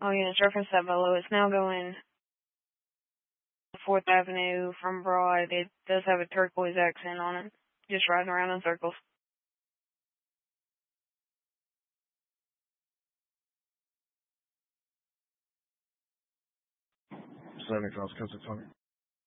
Oh yeah, it's reference that Velo. It's now going 4th Avenue from Broad. It does have a turquoise accent on it. Just riding around in circles. Seventy Cross Country Tony.